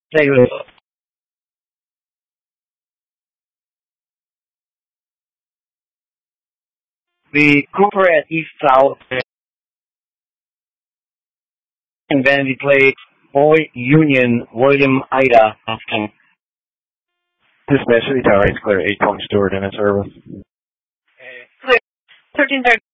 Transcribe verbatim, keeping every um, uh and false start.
Thank you. We Cooper at East South, and then we play Boy Union William Ida. This message is clear eight point Stewart in its service. Clear thirteen thirty.